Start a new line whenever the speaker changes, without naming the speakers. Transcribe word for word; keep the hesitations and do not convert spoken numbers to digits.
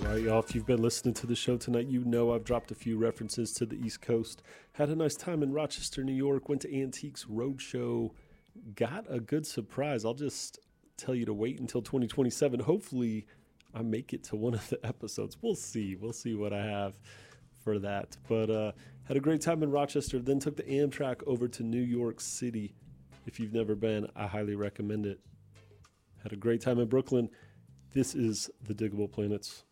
right, y'all, if you've been listening to the show tonight, you know I've dropped a few references to the East Coast. Had a nice time in Rochester, New York, went to Antiques Roadshow, got a good surprise. I'll just tell you to wait until twenty twenty-seven. Hopefully I make it to one of the episodes. We'll see. We'll see what I have for that. But uh, had a great time in Rochester, then took the Amtrak over to New York City. If you've never been, I highly recommend it. Had a great time in Brooklyn. This is the Diggable Planets.